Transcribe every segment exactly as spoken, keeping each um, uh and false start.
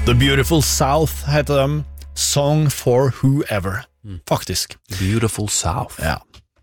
The Beautiful South heter dem. Song for Whoever. Faktisk. Beautiful South. Ja.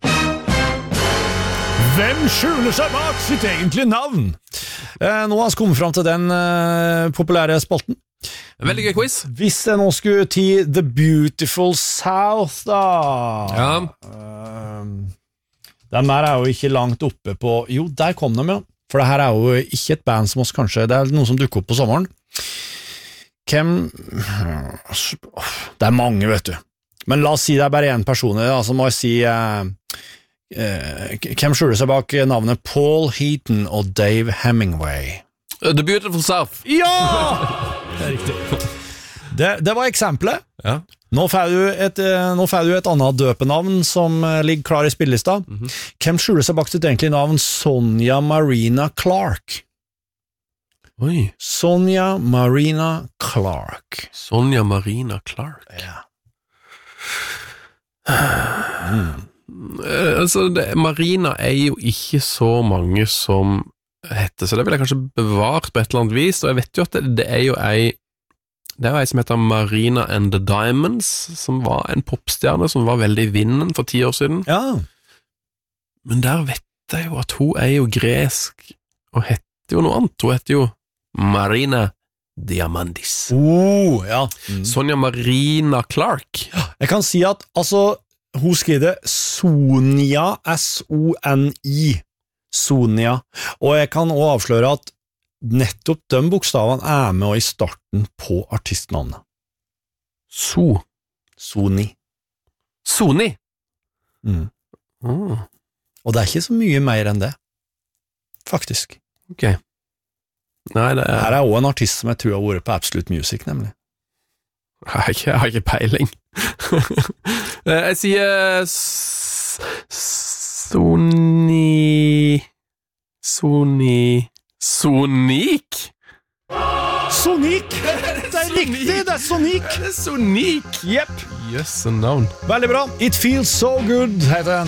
Hvem skjuler seg bak sitt egentlige navn? Eh, nå har vi kommet frem til den eh, populære spalten. Veldig gøy quiz. Hvis jeg nå skulle til The Beautiful South, da Ja. eh, Den der er jo ikke langt oppe på. Jo, der kom de, ja. For det her er jo ikke et band som oss kanskje. Det er noe som dukker opp på sommeren. Hvem Det er mange, vet du. Men la oss si det er bare en person, da, så må jeg si eh, eh, hvem skjuler seg bak navnet Paul Heaton og Dave Hemingway? The Beautiful South. Ja! Det er riktig. Det, det var eksempelet. Ja. Nå får du et, eh, nå får du et annet døpenavn som eh, ligger klar i spillelista. Mhm. Hvem skjuler seg bak sitt egentlige navn? Sonja Marina Clark. Oi. Sonja Marina Clark. Sonja Marina Clark. Ja. Eh, altså, det, Marina er jo ikke så mange som heter, så det vil jeg kanskje bevart på et eller annet vis, og jeg vet jo at det, det er jo ei det er jo ei som heter Marina and the Diamonds, som var en popstjerne som var veldig i vinden for ti år siden. Ja. Men der vet jeg jo at hun er jo gresk, og heter jo noe annet. Hun heter jo Marina Diamandis. Oh, ja. Mm. Sonja Marina Clark. Jeg kan si at, altså, hun skriver det Sonja, S O N I, Sonja, og jeg kan også avsløre at nettopp de bokstavene er med og i starten på artistnavnet. So. Soni. Soni. Mm. Mm. Og det er ikke så mye mer enn det, faktisk. Ok. Nei, det er... Her er også en artist som jeg tror har vært på Absolute Music, nemlig. Jeg har ikke, jeg har ikke peiling. Jeg sier s- Soni Soni Sonic? Sonic! Det er riktig, det er Sonic! Det er Sonic! Jepp. Jøsse navn. Veldig bra. It Feels So Good heter den.